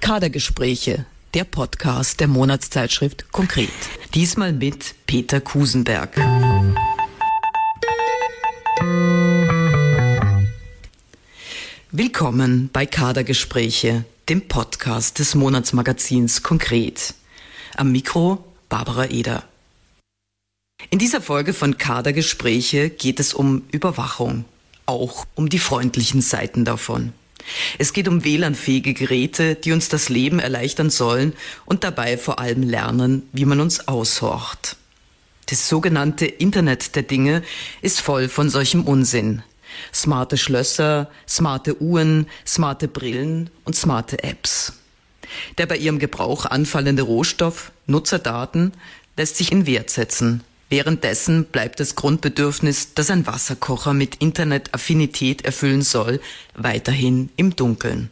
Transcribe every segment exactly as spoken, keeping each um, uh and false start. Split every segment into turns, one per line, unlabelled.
Kadergespräche, der Podcast der Monatszeitschrift Konkret. Diesmal mit Peter Kusenberg. Willkommen bei Kadergespräche, dem Podcast des Monatsmagazins Konkret. Am Mikro Barbara Eder. In dieser Folge von Kadergespräche geht es um Überwachung, auch um die freundlichen Seiten davon. Es geht um W L A N-fähige Geräte, die uns das Leben erleichtern sollen und dabei vor allem lernen, wie man uns aushorcht. Das sogenannte Internet der Dinge ist voll von solchem Unsinn. Smarte Schlösser, smarte Uhren, smarte Brillen und smarte Apps. Der bei ihrem Gebrauch anfallende Rohstoff, Nutzerdaten, lässt sich in Wert setzen. Währenddessen bleibt das Grundbedürfnis, das ein Wasserkocher mit Internetaffinität erfüllen soll, weiterhin im Dunkeln.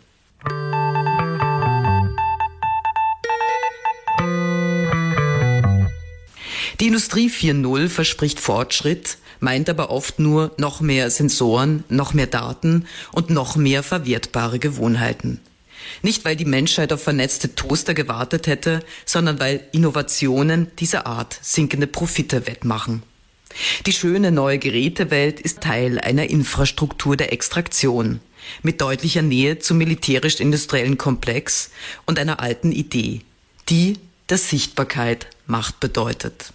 Die Industrie vier Punkt null verspricht Fortschritt, meint aber oft nur noch mehr Sensoren, noch mehr Daten und noch mehr verwertbare Gewohnheiten. Nicht, weil die Menschheit auf vernetzte Toaster gewartet hätte, sondern weil Innovationen dieser Art sinkende Profite wettmachen. Die schöne neue Gerätewelt ist Teil einer Infrastruktur der Extraktion, mit deutlicher Nähe zum militärisch-industriellen Komplex und einer alten Idee, die, dass Sichtbarkeit Macht bedeutet.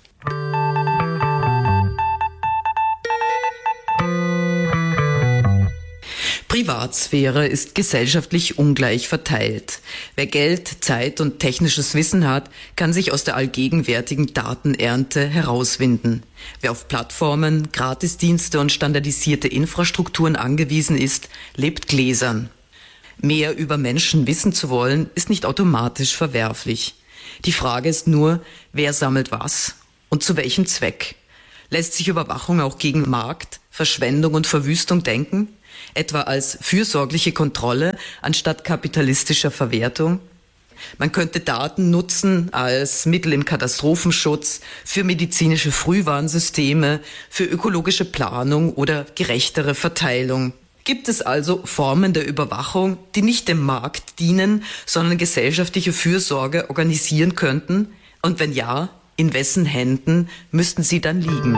Privatsphäre ist gesellschaftlich ungleich verteilt. Wer Geld, Zeit und technisches Wissen hat, kann sich aus der allgegenwärtigen Datenernte herauswinden. Wer auf Plattformen, Gratisdienste und standardisierte Infrastrukturen angewiesen ist, lebt gläsern. Mehr über Menschen wissen zu wollen, ist nicht automatisch verwerflich. Die Frage ist nur, wer sammelt was und zu welchem Zweck? Lässt sich Überwachung auch gegen Markt, Verschwendung und Verwüstung denken? Etwa als fürsorgliche Kontrolle anstatt kapitalistischer Verwertung? Man könnte Daten nutzen als Mittel im Katastrophenschutz, für medizinische Frühwarnsysteme, für ökologische Planung oder gerechtere Verteilung. Gibt es also Formen der Überwachung, die nicht dem Markt dienen, sondern gesellschaftliche Fürsorge organisieren könnten? Und wenn ja, in wessen Händen müssten sie dann liegen?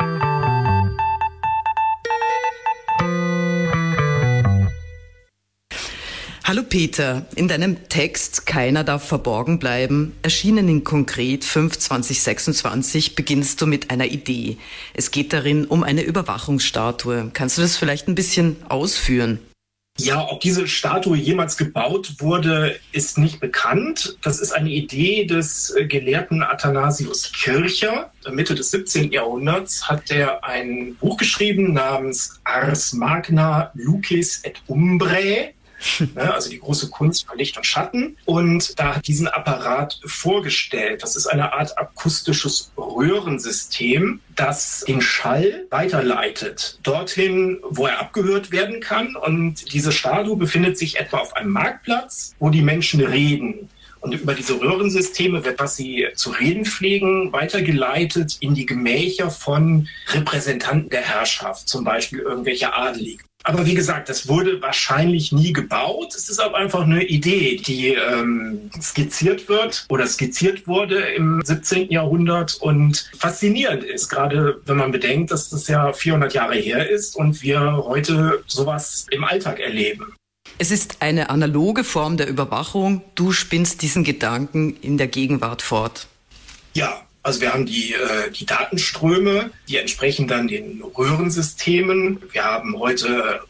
Hallo Peter, in deinem Text "Keiner darf verborgen bleiben", erschienen in Konkret fünf zwanzig sechsundzwanzig, beginnst du mit einer Idee. Es geht darin um eine Überwachungsstatue. Kannst du das vielleicht ein bisschen ausführen?
Ja, ob diese Statue jemals gebaut wurde, ist nicht bekannt. Das ist eine Idee des Gelehrten Athanasius Kircher. Mitte des siebzehnten Jahrhunderts hat er ein Buch geschrieben namens Ars Magna Lucis et Umbrae. Also die große Kunst von Licht und Schatten. Und da hat diesen Apparat vorgestellt. Das ist eine Art akustisches Röhrensystem, das den Schall weiterleitet, dorthin, wo er abgehört werden kann. Und diese Statue befindet sich etwa auf einem Marktplatz, wo die Menschen reden. Und über diese Röhrensysteme wird, was sie zu reden pflegen, weitergeleitet in die Gemächer von Repräsentanten der Herrschaft, zum Beispiel irgendwelche Adeligen. Aber wie gesagt, das wurde wahrscheinlich nie gebaut. Es ist aber einfach eine Idee, die ähm, skizziert wird oder skizziert wurde im siebzehnten Jahrhundert und faszinierend ist, gerade wenn man bedenkt, dass das ja vierhundert Jahre her ist und wir heute sowas im Alltag erleben.
Es ist eine analoge Form der Überwachung. Du spinnst diesen Gedanken in der Gegenwart fort.
Ja. Also wir haben die, äh, die Datenströme, die entsprechen dann den Röhrensystemen. Wir haben heute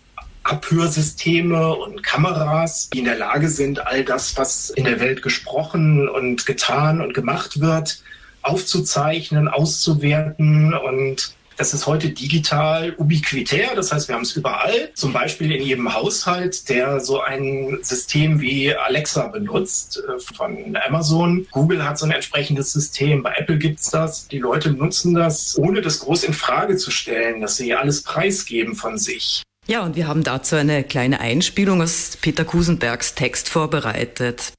Abhörsysteme und Kameras, die in der Lage sind, all das, was in der Welt gesprochen und getan und gemacht wird, aufzuzeichnen, auszuwerten. Und das ist heute digital ubiquitär, das heißt, wir haben es überall. Zum Beispiel in jedem Haushalt, der so ein System wie Alexa benutzt von Amazon. Google hat so ein entsprechendes System, bei Apple gibt's das. Die Leute nutzen das, ohne das groß in Frage zu stellen, dass sie alles preisgeben von sich.
Ja, und wir haben dazu eine kleine Einspielung aus Peter Kusenbergs Text vorbereitet.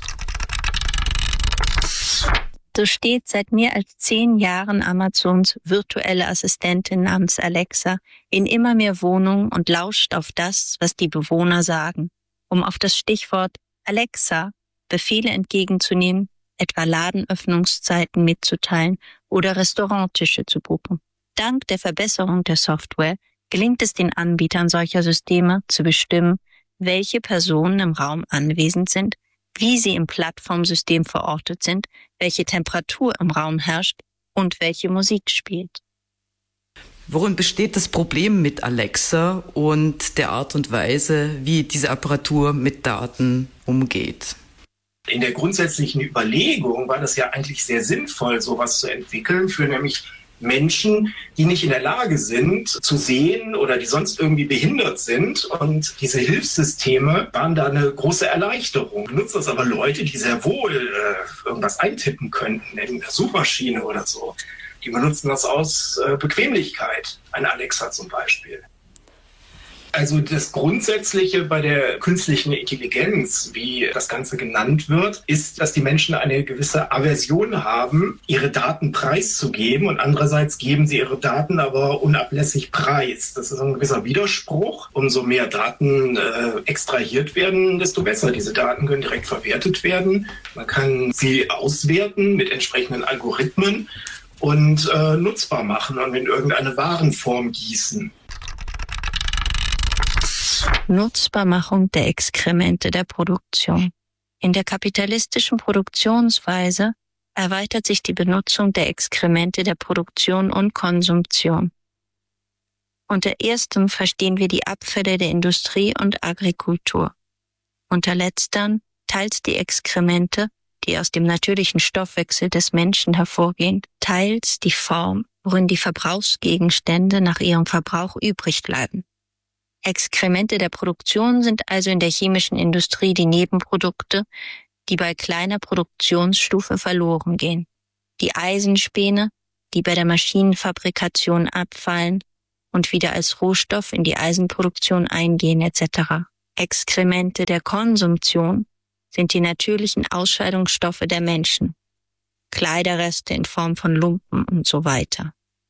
So steht seit mehr als zehn Jahren Amazons virtuelle Assistentin namens Alexa in immer mehr Wohnungen und lauscht auf das, was die Bewohner sagen. Um auf das Stichwort Alexa Befehle entgegenzunehmen, etwa Ladenöffnungszeiten mitzuteilen oder Restauranttische zu buchen. Dank der Verbesserung der Software gelingt es den Anbietern solcher Systeme zu bestimmen, welche Personen im Raum anwesend sind, wie sie im Plattformsystem verortet sind, welche Temperatur im Raum herrscht und welche Musik spielt.
Worin besteht das Problem mit Alexa und der Art und Weise, wie diese Apparatur mit Daten umgeht?
In der grundsätzlichen Überlegung war das ja eigentlich sehr sinnvoll, sowas zu entwickeln, für nämlich Menschen, die nicht in der Lage sind zu sehen oder die sonst irgendwie behindert sind. Und diese Hilfssysteme waren da eine große Erleichterung. Benutzen das aber Leute, die sehr wohl äh, irgendwas eintippen könnten in der Suchmaschine oder so. Die benutzen das aus äh, Bequemlichkeit, eine Alexa zum Beispiel. Also das Grundsätzliche bei der künstlichen Intelligenz, wie das Ganze genannt wird, ist, dass die Menschen eine gewisse Aversion haben, ihre Daten preiszugeben, und andererseits geben sie ihre Daten aber unablässig preis. Das ist ein gewisser Widerspruch. Umso mehr Daten äh, extrahiert werden, desto besser. Diese Daten können direkt verwertet werden. Man kann sie auswerten mit entsprechenden Algorithmen und äh, nutzbar machen und in irgendeine Warenform gießen.
Nutzbarmachung der Exkremente der Produktion. In der kapitalistischen Produktionsweise erweitert sich die Benutzung der Exkremente der Produktion und Konsumption. Unter erstem verstehen wir die Abfälle der Industrie und Agrikultur. Unter letztern teils die Exkremente, die aus dem natürlichen Stoffwechsel des Menschen hervorgehen, teils die Form, worin die Verbrauchsgegenstände nach ihrem Verbrauch übrig bleiben. Exkremente der Produktion sind also in der chemischen Industrie die Nebenprodukte, die bei kleiner Produktionsstufe verloren gehen. Die Eisenspäne, die bei der Maschinenfabrikation abfallen und wieder als Rohstoff in die Eisenproduktion eingehen et cetera. Exkremente der Konsumption sind die natürlichen Ausscheidungsstoffe der Menschen, Kleiderreste in Form von Lumpen und so weiter.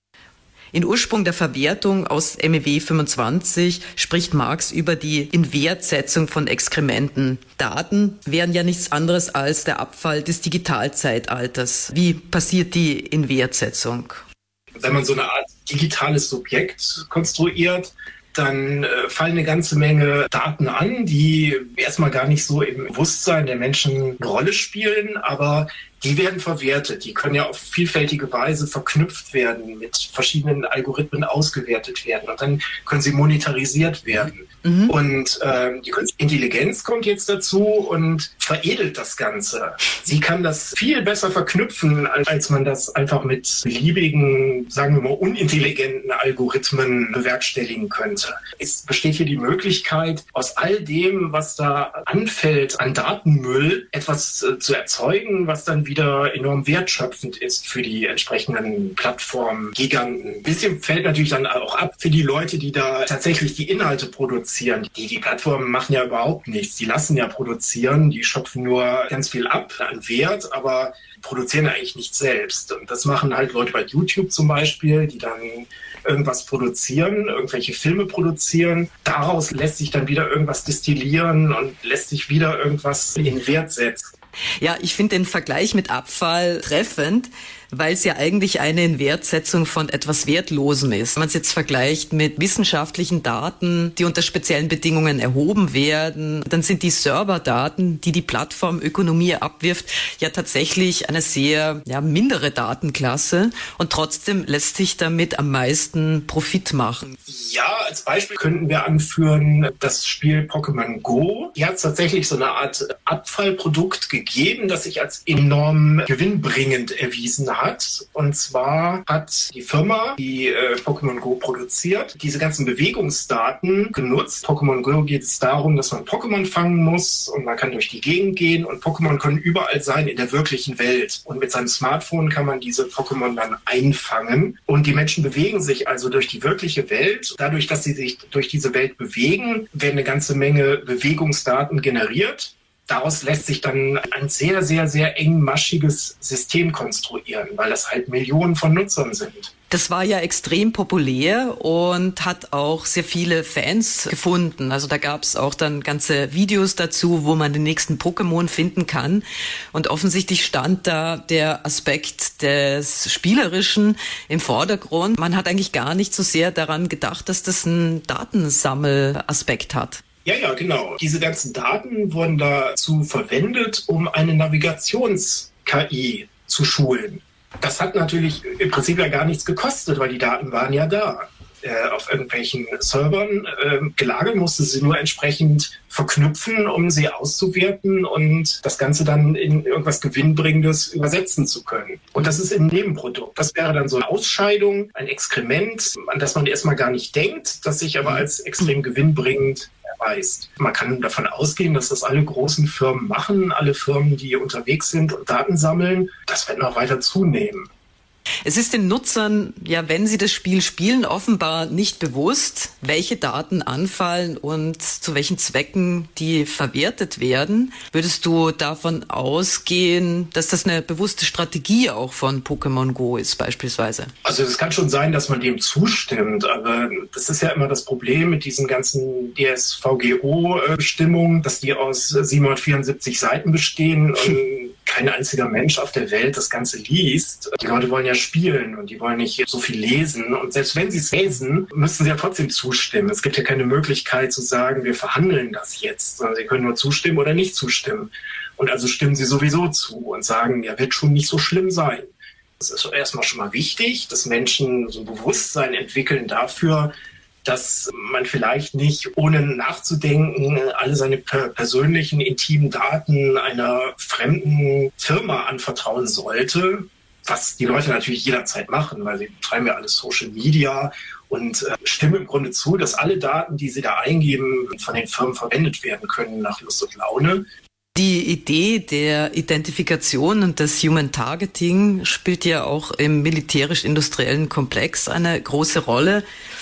In Ursprung der Verwertung aus M E W fünfundzwanzig spricht Marx über die Inwertsetzung von Exkrementen. Daten wären ja nichts anderes als der Abfall des Digitalzeitalters. Wie passiert die Inwertsetzung?
Wenn man so eine Art digitales Subjekt konstruiert, dann äh, fallen eine ganze Menge Daten an, die erstmal gar nicht so im Bewusstsein der Menschen eine Rolle spielen, aber die werden verwertet. Die können ja auf vielfältige Weise verknüpft werden, mit verschiedenen Algorithmen ausgewertet werden, und dann können sie monetarisiert werden. Mhm. Und äh, die Künstliche Intelligenz kommt jetzt dazu und veredelt das Ganze. Sie kann das viel besser verknüpfen, als man das einfach mit beliebigen, sagen wir mal, unintelligenten Algorithmen bewerkstelligen könnte. Es besteht hier die Möglichkeit, aus all dem, was da anfällt an Datenmüll, etwas äh, zu erzeugen, was dann wieder enorm wertschöpfend ist für die entsprechenden Plattform-Giganten. Ein bisschen fällt natürlich dann auch ab für die Leute, die da tatsächlich die Inhalte produzieren. Die, die Plattformen machen ja überhaupt nichts. Die lassen ja produzieren, die schöpfen nur ganz viel ab an Wert, aber produzieren eigentlich nichts selbst. Und das machen halt Leute bei YouTube zum Beispiel, die dann irgendwas produzieren, irgendwelche Filme produzieren. Daraus lässt sich dann wieder irgendwas destillieren und lässt sich wieder irgendwas in Wert setzen.
Ja, ich finde den Vergleich mit Abfall treffend, weil es ja eigentlich eine Inwertsetzung von etwas Wertlosem ist. Wenn man es jetzt vergleicht mit wissenschaftlichen Daten, die unter speziellen Bedingungen erhoben werden, dann sind die Serverdaten, die die Plattformökonomie abwirft, ja tatsächlich eine sehr ja, mindere Datenklasse, und trotzdem lässt sich damit am meisten Profit machen.
Ja, als Beispiel könnten wir anführen das Spiel Pokémon Go. Hier hat es tatsächlich so eine Art Abfallprodukt gegeben, das sich als enorm gewinnbringend erwiesen hat. Hat. Und zwar hat die Firma, die äh, Pokémon Go produziert, diese ganzen Bewegungsdaten genutzt. Pokémon Go geht es darum, dass man Pokémon fangen muss und man kann durch die Gegend gehen, und Pokémon können überall sein in der wirklichen Welt. Und mit seinem Smartphone kann man diese Pokémon dann einfangen. Und die Menschen bewegen sich also durch die wirkliche Welt. Dadurch, dass sie sich durch diese Welt bewegen, werden eine ganze Menge Bewegungsdaten generiert. Daraus lässt sich dann ein sehr, sehr, sehr engmaschiges System konstruieren, weil das halt Millionen von Nutzern sind.
Das war ja extrem populär und hat auch sehr viele Fans gefunden. Also da gab es auch dann ganze Videos dazu, wo man den nächsten Pokémon finden kann. Und offensichtlich stand da der Aspekt des Spielerischen im Vordergrund. Man hat eigentlich gar nicht so sehr daran gedacht, dass das einen Datensammelaspekt hat.
Ja, ja, genau. Diese ganzen Daten wurden dazu verwendet, um eine Navigations-K I zu schulen. Das hat natürlich im Prinzip ja gar nichts gekostet, weil die Daten waren ja da. Äh, auf irgendwelchen Servern äh, gelagert, musste sie nur entsprechend verknüpfen, um sie auszuwerten und das Ganze dann in irgendwas Gewinnbringendes übersetzen zu können. Und das ist ein Nebenprodukt. Das wäre dann so eine Ausscheidung, ein Exkrement, an das man erstmal gar nicht denkt, das sich aber als extrem gewinnbringend erweist. Man kann davon ausgehen, dass das alle großen Firmen machen, alle Firmen, die unterwegs sind und Daten sammeln. Das wird noch weiter zunehmen.
Es ist den Nutzern, ja, wenn sie das Spiel spielen, offenbar nicht bewusst, welche Daten anfallen und zu welchen Zwecken die verwertet werden. Würdest du davon ausgehen, dass das eine bewusste Strategie auch von Pokémon Go ist beispielsweise?
Also es kann schon sein, dass man dem zustimmt, aber das ist ja immer das Problem mit diesen ganzen D S V G O-Bestimmungen, dass die aus siebenhundertvierundsiebzig Seiten bestehen und kein einziger Mensch auf der Welt das Ganze liest. Die Leute wollen ja spielen und die wollen nicht so viel lesen. Und selbst wenn sie es lesen, müssen sie ja trotzdem zustimmen. Es gibt ja keine Möglichkeit zu sagen, wir verhandeln das jetzt, sondern sie können nur zustimmen oder nicht zustimmen. Und also stimmen sie sowieso zu und sagen, ja, wird schon nicht so schlimm sein. Es ist erstmal schon mal wichtig, dass Menschen so ein Bewusstsein entwickeln dafür, dass man vielleicht nicht, ohne nachzudenken, alle seine per- persönlichen, intimen Daten einer fremden Firma anvertrauen sollte, was die Leute natürlich jederzeit machen, weil sie betreiben ja alles Social Media und äh, stimmen im Grunde zu, dass alle Daten, die sie da eingeben, von den Firmen verwendet werden können nach Lust und Laune.
Die Idee der Identifikation und des Human Targeting spielt ja auch im militärisch-industriellen Komplex eine große Rolle.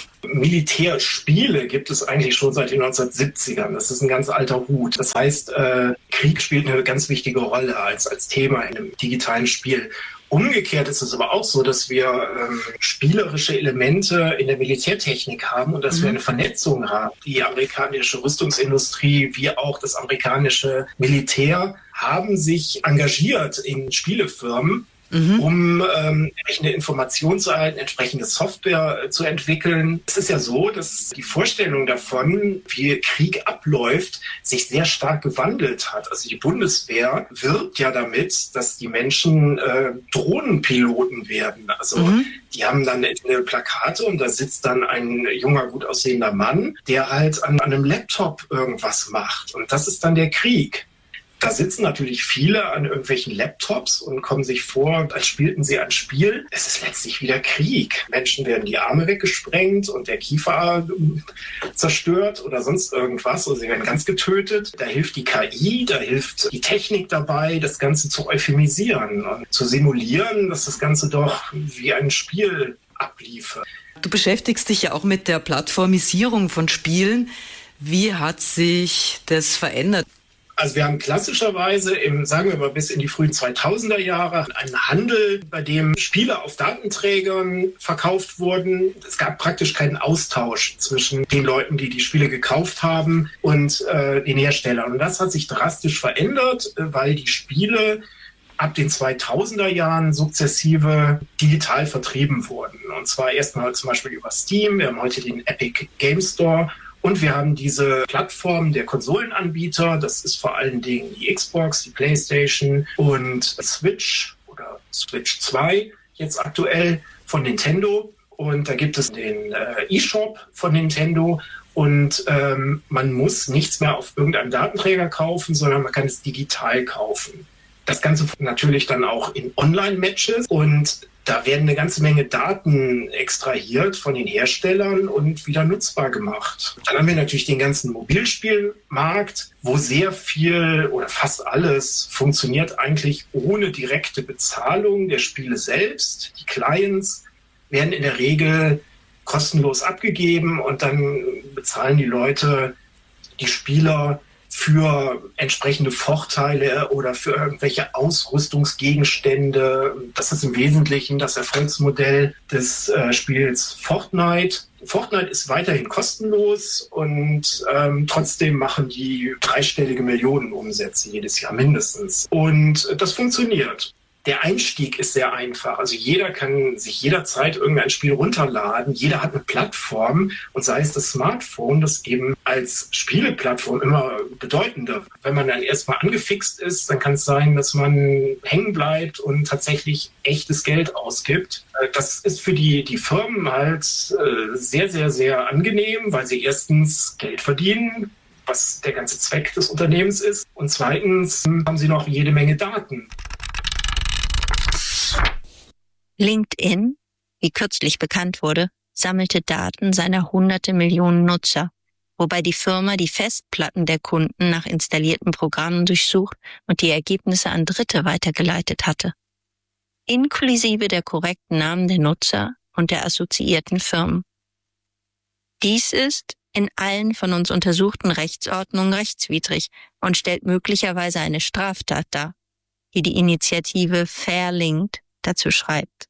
Militärspiele gibt es eigentlich schon seit den neunzehnhundertsiebzigern. Das ist ein ganz alter Hut. Das heißt, äh, Krieg spielt eine ganz wichtige Rolle als, als Thema in einem digitalen Spiel. Umgekehrt ist es aber auch so, dass wir ähm, spielerische Elemente in der Militärtechnik haben und dass mhm. wir eine Vernetzung haben. Die amerikanische Rüstungsindustrie wie auch das amerikanische Militär haben sich engagiert in Spielefirmen, Mhm. um ähm, entsprechende Informationen zu erhalten, entsprechende Software äh, zu entwickeln. Es ist ja so, dass die Vorstellung davon, wie Krieg abläuft, sich sehr stark gewandelt hat. Also die Bundeswehr wirbt ja damit, dass die Menschen äh, Drohnenpiloten werden. Also mhm. die haben dann eine Plakate und da sitzt dann ein junger, gut aussehender Mann, der halt an, an einem Laptop irgendwas macht. Und das ist dann der Krieg. Da sitzen natürlich viele an irgendwelchen Laptops und kommen sich vor, als spielten sie ein Spiel. Es ist letztlich wieder Krieg. Menschen werden die Arme weggesprengt und der Kiefer zerstört oder sonst irgendwas. Oder sie werden ganz getötet. Da hilft die K I, da hilft die Technik dabei, das Ganze zu euphemisieren und zu simulieren, dass das Ganze doch wie ein Spiel abliefe.
Du beschäftigst dich ja auch mit der Plattformisierung von Spielen. Wie hat sich das verändert?
Also wir haben klassischerweise, im, sagen wir mal bis in die frühen zweitausender Jahre, einen Handel, bei dem Spiele auf Datenträgern verkauft wurden. Es gab praktisch keinen Austausch zwischen den Leuten, die die Spiele gekauft haben und äh, den Herstellern. Und das hat sich drastisch verändert, weil die Spiele ab den zweitausender Jahren sukzessive digital vertrieben wurden. Und zwar erstmal zum Beispiel über Steam. Wir haben heute den Epic Game Store. Und wir haben diese Plattform der Konsolenanbieter, das ist vor allen Dingen die Xbox, die PlayStation und Switch oder Switch zwei jetzt aktuell von Nintendo. Und da gibt es den äh, eShop von Nintendo und ähm, man muss nichts mehr auf irgendeinem Datenträger kaufen, sondern man kann es digital kaufen. Das Ganze natürlich dann auch in Online-Matches und da werden eine ganze Menge Daten extrahiert von den Herstellern und wieder nutzbar gemacht. Dann haben wir natürlich den ganzen Mobilspielmarkt, wo sehr viel oder fast alles funktioniert eigentlich ohne direkte Bezahlung der Spiele selbst. Die Clients werden in der Regel kostenlos abgegeben und dann bezahlen die Leute, die Spieler, für entsprechende Vorteile oder für irgendwelche Ausrüstungsgegenstände. Das ist im Wesentlichen das Erfolgsmodell des äh, Spiels Fortnite. Fortnite ist weiterhin kostenlos und ähm, trotzdem machen die dreistellige Millionenumsätze jedes Jahr mindestens. Und das funktioniert. Der Einstieg ist sehr einfach. Also jeder kann sich jederzeit irgendein Spiel runterladen. Jeder hat eine Plattform und sei es das Smartphone, das eben als Spieleplattform immer bedeutender. Wenn man dann erstmal angefixt ist, dann kann es sein, dass man hängen bleibt und tatsächlich echtes Geld ausgibt. Das ist für die, die Firmen halt sehr, sehr, sehr angenehm, weil sie erstens Geld verdienen, was der ganze Zweck des Unternehmens ist. Und zweitens haben sie noch jede Menge Daten.
LinkedIn, wie kürzlich bekannt wurde, sammelte Daten seiner hunderte Millionen Nutzer, wobei die Firma die Festplatten der Kunden nach installierten Programmen durchsucht und die Ergebnisse an Dritte weitergeleitet hatte, inklusive der korrekten Namen der Nutzer und der assoziierten Firmen. Dies ist in allen von uns untersuchten Rechtsordnungen rechtswidrig und stellt möglicherweise eine Straftat dar, wie die Initiative Fairlinked dazu schreibt.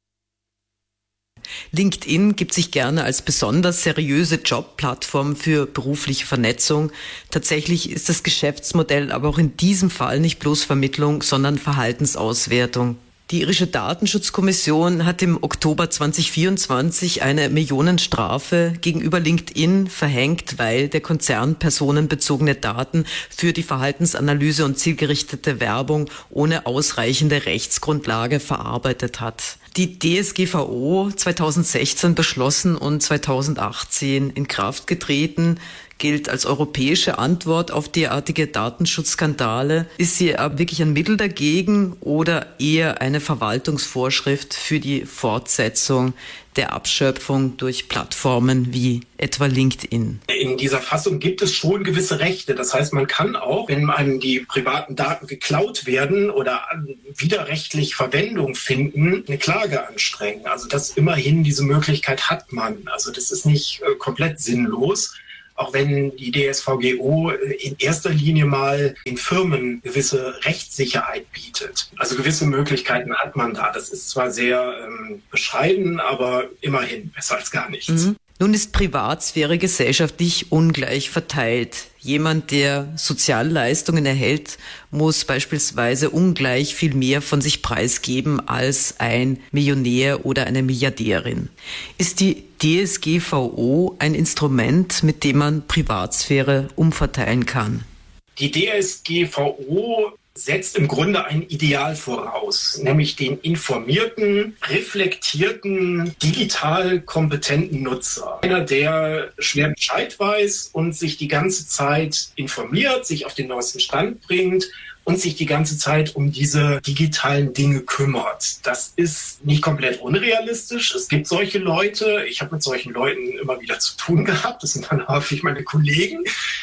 LinkedIn gibt sich gerne als besonders seriöse Jobplattform für berufliche Vernetzung. Tatsächlich ist das Geschäftsmodell aber auch in diesem Fall nicht bloß Vermittlung, sondern Verhaltensauswertung. Die irische Datenschutzkommission hat im Oktober zweitausendvierundzwanzig eine Millionenstrafe gegenüber LinkedIn verhängt, weil der Konzern personenbezogene Daten für die Verhaltensanalyse und zielgerichtete Werbung ohne ausreichende Rechtsgrundlage verarbeitet hat. Die D S G V O zweitausendsechzehn beschlossen und zweitausendachtzehn in Kraft getreten, gilt als europäische Antwort auf derartige Datenschutzskandale. Ist sie aber wirklich ein Mittel dagegen oder eher eine Verwaltungsvorschrift für die Fortsetzung der Abschöpfung durch Plattformen wie etwa LinkedIn?
In dieser Fassung gibt es schon gewisse Rechte. Das heißt, man kann auch, wenn einem die privaten Daten geklaut werden oder widerrechtlich Verwendung finden, eine Klage anstrengen. Also das immerhin, diese Möglichkeit hat man. Also das ist nicht äh, komplett sinnlos. Auch wenn die D S V G O in erster Linie mal den Firmen gewisse Rechtssicherheit bietet. Also gewisse Möglichkeiten hat man da. Das ist zwar sehr ähm, bescheiden, aber immerhin besser als gar nichts.
Mhm. Nun ist Privatsphäre gesellschaftlich ungleich verteilt. Jemand, der Sozialleistungen erhält, muss beispielsweise ungleich viel mehr von sich preisgeben als ein Millionär oder eine Milliardärin. Ist die D S G V O ein Instrument, mit dem man Privatsphäre umverteilen kann?
Die D S G V O setzt im Grunde ein Ideal voraus, nämlich den informierten, reflektierten, digital kompetenten Nutzer. Einer, der schwer Bescheid weiß und sich die ganze Zeit informiert, sich auf den neuesten Stand bringt und sich die ganze Zeit um diese digitalen Dinge kümmert. Das ist nicht komplett unrealistisch. Es gibt solche Leute. Ich habe mit solchen Leuten immer wieder zu tun gehabt. Das sind dann häufig meine Kollegen,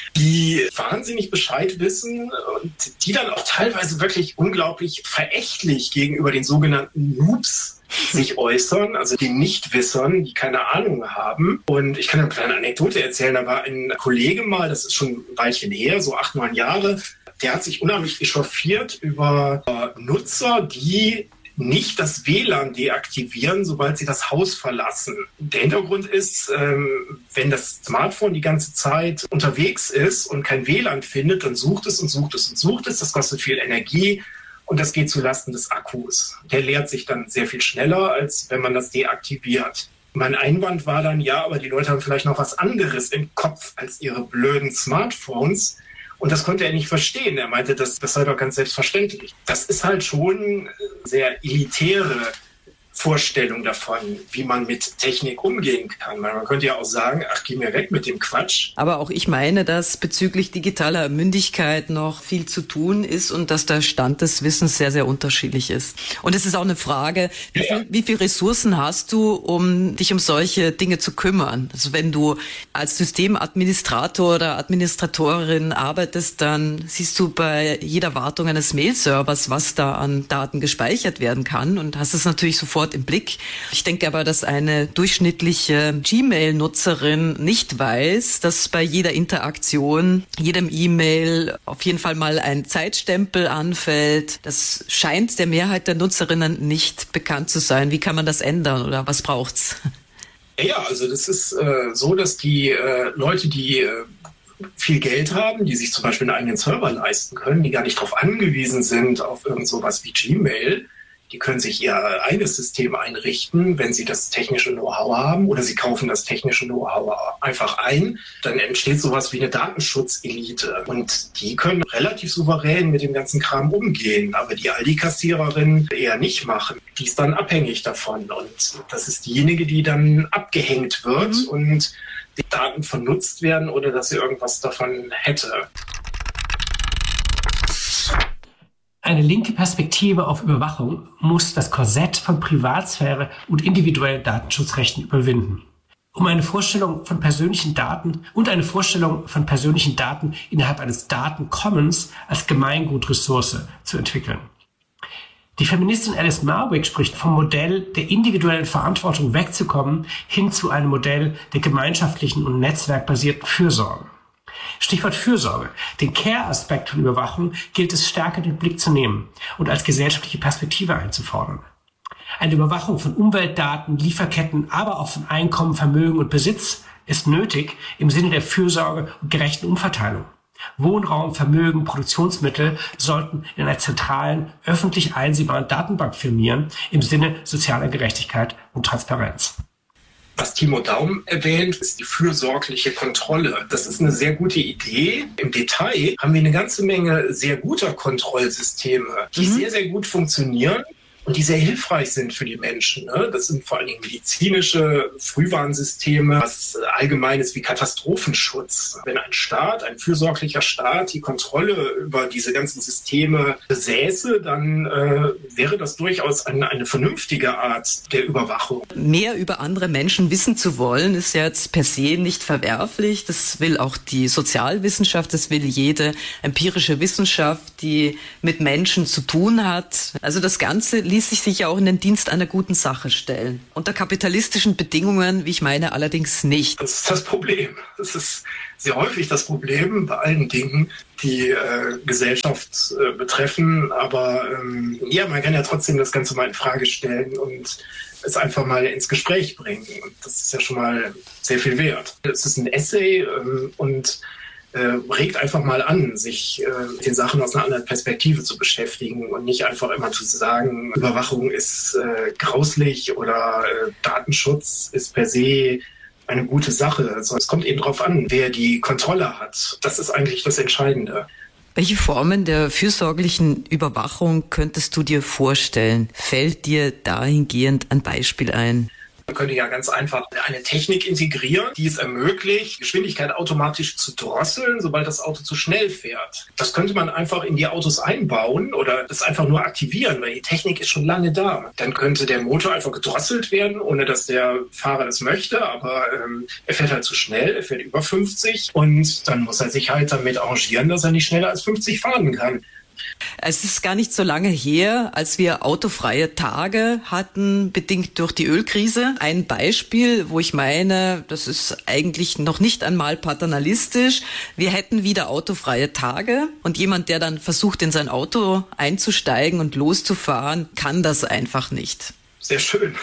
die wahnsinnig Bescheid wissen und die dann auch teilweise wirklich unglaublich verächtlich gegenüber den sogenannten Noobs sich äußern, also den Nichtwissern, die keine Ahnung haben. Und ich kann eine kleine Anekdote erzählen. Da war ein Kollege mal, das ist schon ein Weilchen her, so acht, neun Jahre, der hat sich unheimlich echauffiert über äh, Nutzer, die nicht das W L A N deaktivieren, sobald sie das Haus verlassen. Der Hintergrund ist, ähm, wenn das Smartphone die ganze Zeit unterwegs ist und kein W L A N findet, dann sucht es und sucht es und sucht es. Das kostet viel Energie und das geht zulasten des Akkus. Der leert sich dann sehr viel schneller, als wenn man das deaktiviert. Mein Einwand war dann, ja, aber die Leute haben vielleicht noch was anderes im Kopf als ihre blöden Smartphones. Und das konnte er nicht verstehen. Er meinte, das, das sei doch ganz selbstverständlich. Das ist halt schon sehr elitäre Vorstellung davon, wie man mit Technik umgehen kann. Man könnte ja auch sagen, ach, geh mir weg mit dem Quatsch.
Aber auch ich meine, dass bezüglich digitaler Mündigkeit noch viel zu tun ist und dass der Stand des Wissens sehr, sehr unterschiedlich ist. Und es ist auch eine Frage, wie,
ja.
viel, wie viel Ressourcen hast du, um dich um solche Dinge zu kümmern? Also wenn du als Systemadministrator oder Administratorin arbeitest, dann siehst du bei jeder Wartung eines Mail-Servers, was da an Daten gespeichert werden kann und hast es natürlich sofort sofort im Blick. Ich denke aber, dass eine durchschnittliche Gmail-Nutzerin nicht weiß, dass bei jeder Interaktion, jedem E-Mail auf jeden Fall mal ein Zeitstempel anfällt. Das scheint der Mehrheit der Nutzerinnen nicht bekannt zu sein. Wie kann man das ändern oder was braucht's?
Ja, also das ist äh, so, dass die äh, Leute, die äh, viel Geld haben, die sich zum Beispiel einen eigenen Server leisten können, die gar nicht darauf angewiesen sind, auf irgend sowas wie Gmail, die können sich ihr eigenes System einrichten, wenn sie das technische Know-how haben oder sie kaufen das technische Know-how einfach ein. Dann entsteht sowas wie eine Datenschutzelite und die können relativ souverän mit dem ganzen Kram umgehen, aber die Aldi-Kassiererin eher nicht machen. Die ist dann abhängig davon und das ist diejenige, die dann abgehängt wird mhm. und die Daten vernutzt werden oder dass sie irgendwas davon hätte.
Eine linke Perspektive auf Überwachung muss das Korsett von Privatsphäre und individuellen Datenschutzrechten überwinden. Um eine Vorstellung von persönlichen Daten und eine Vorstellung von persönlichen Daten innerhalb eines Datencommons als Gemeingut-Ressource zu entwickeln. Die Feministin Alice Marwick spricht vom Modell der individuellen Verantwortung wegzukommen hin zu einem Modell der gemeinschaftlichen und netzwerkbasierten Fürsorge. Stichwort Fürsorge. Den Care-Aspekt von Überwachung gilt es stärker in den Blick zu nehmen und als gesellschaftliche Perspektive einzufordern. Eine Überwachung von Umweltdaten, Lieferketten, aber auch von Einkommen, Vermögen und Besitz ist nötig im Sinne der Fürsorge und gerechten Umverteilung. Wohnraum, Vermögen, Produktionsmittel sollten in einer zentralen, öffentlich einsehbaren Datenbank firmieren im Sinne sozialer Gerechtigkeit und Transparenz.
Was Timo Daum erwähnt, ist die fürsorgliche Kontrolle. Das ist eine sehr gute Idee. Im Detail haben wir eine ganze Menge sehr guter Kontrollsysteme, die mhm. sehr, sehr gut funktionieren und die sehr hilfreich sind für die Menschen. Das sind vor allen Dingen medizinische Frühwarnsysteme, was Allgemeines wie Katastrophenschutz. Wenn ein Staat, ein fürsorglicher Staat, die Kontrolle über diese ganzen Systeme besäße, dann äh, wäre das durchaus eine, eine vernünftige Art der Überwachung.
Mehr über andere Menschen wissen zu wollen, ist ja jetzt per se nicht verwerflich. Das will auch die Sozialwissenschaft, das will jede empirische Wissenschaft, die mit Menschen zu tun hat. Also das Ganze ließ sich sicher auch in den Dienst einer guten Sache stellen. Unter kapitalistischen Bedingungen, wie ich meine, allerdings nicht.
Das ist das Problem. Das ist sehr häufig das Problem bei allen Dingen, die äh, Gesellschaft äh, betreffen. Aber ähm, ja, man kann ja trotzdem das Ganze mal in Frage stellen und es einfach mal ins Gespräch bringen. Und das ist ja schon mal sehr viel wert. Es ist ein Essay ähm, und Äh, regt einfach mal an, sich äh, mit den Sachen aus einer anderen Perspektive zu beschäftigen und nicht einfach immer zu sagen, Überwachung ist äh, grauslich oder äh, Datenschutz ist per se eine gute Sache. Also es kommt eben darauf an, wer die Kontrolle hat. Das ist eigentlich das Entscheidende.
Welche Formen der fürsorglichen Überwachung könntest du dir vorstellen? Fällt dir dahingehend ein Beispiel ein?
Man könnte ja ganz einfach eine Technik integrieren, die es ermöglicht, Geschwindigkeit automatisch zu drosseln, sobald das Auto zu schnell fährt. Das könnte man einfach in die Autos einbauen oder das einfach nur aktivieren, weil die Technik ist schon lange da. Dann könnte der Motor einfach gedrosselt werden, ohne dass der Fahrer das möchte, aber ähm, er fährt halt zu schnell, er fährt über fünfzig und dann muss er sich halt damit arrangieren, dass er nicht schneller als fünfzig fahren kann.
Es ist gar nicht so lange her, als wir autofreie Tage hatten, bedingt durch die Ölkrise. Ein Beispiel, wo ich meine, das ist eigentlich noch nicht einmal paternalistisch. Wir hätten wieder autofreie Tage und jemand, der dann versucht, in sein Auto einzusteigen und loszufahren, kann das einfach nicht.
Sehr schön.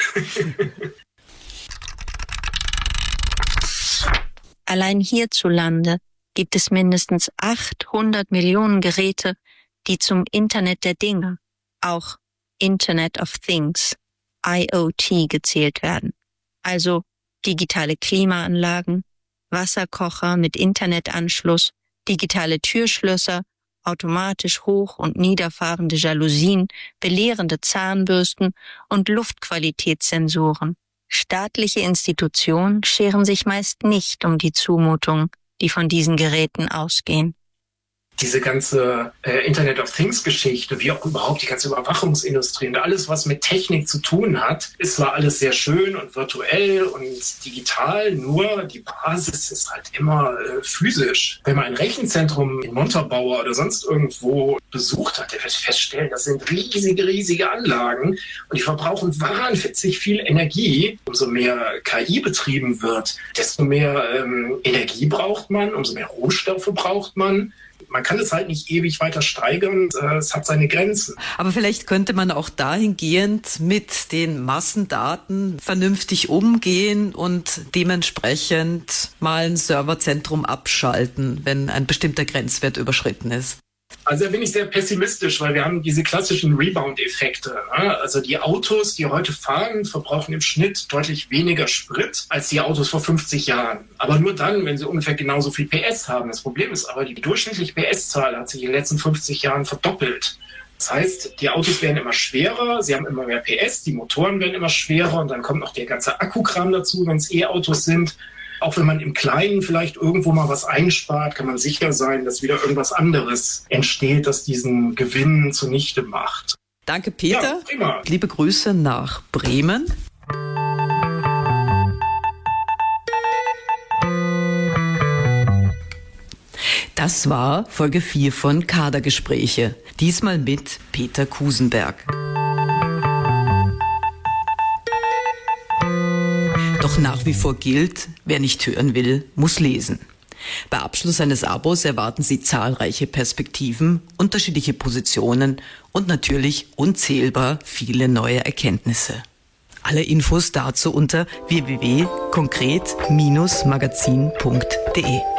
Allein hierzulande gibt es mindestens achthundert Millionen Geräte, die zum Internet der Dinge, auch Internet of Things, I O T, gezählt werden. Also digitale Klimaanlagen, Wasserkocher mit Internetanschluss, digitale Türschlösser, automatisch hoch- und niederfahrende Jalousien, belehrende Zahnbürsten und Luftqualitätssensoren. Staatliche Institutionen scheren sich meist nicht um die Zumutungen, die von diesen Geräten ausgehen.
diese ganze äh, Internet of Things Geschichte, wie auch überhaupt die ganze Überwachungsindustrie und alles, was mit Technik zu tun hat, ist zwar alles sehr schön und virtuell und digital, nur die Basis ist halt immer äh, physisch. Wenn man ein Rechenzentrum in Montabaur oder sonst irgendwo besucht hat, der wird feststellen, das sind riesige, riesige Anlagen und die verbrauchen wahnwitzig viel Energie. Umso mehr K I betrieben wird, desto mehr ähm, Energie braucht man, umso mehr Rohstoffe braucht man. Man kann es halt nicht ewig weiter steigern, es hat seine Grenzen.
Aber vielleicht könnte man auch dahingehend mit den Massendaten vernünftig umgehen und dementsprechend mal ein Serverzentrum abschalten, wenn ein bestimmter Grenzwert überschritten ist.
Also da bin ich sehr pessimistisch, weil wir haben diese klassischen Rebound-Effekte. Also die Autos, die heute fahren, verbrauchen im Schnitt deutlich weniger Sprit als die Autos vor fünfzig Jahren. Aber nur dann, wenn sie ungefähr genauso viel P S haben. Das Problem ist aber, die durchschnittliche P S-Zahl hat sich in den letzten fünfzig Jahren verdoppelt. Das heißt, die Autos werden immer schwerer, sie haben immer mehr P S, die Motoren werden immer schwerer und dann kommt noch der ganze Akkukram dazu, wenn es E-Autos sind. Auch wenn man im Kleinen vielleicht irgendwo mal was einspart, kann man sicher sein, dass wieder irgendwas anderes entsteht, das diesen Gewinn zunichte macht.
Danke, Peter.
Ja, prima.
Liebe Grüße nach Bremen. Das war Folge vier von Kadergespräche. Diesmal mit Peter Kusenberg. Doch nach wie vor gilt, wer nicht hören will, muss lesen. Bei Abschluss eines Abos erwarten Sie zahlreiche Perspektiven, unterschiedliche Positionen und natürlich unzählbar viele neue Erkenntnisse. Alle Infos dazu unter w w w punkt konkret Bindestrich magazin punkt de.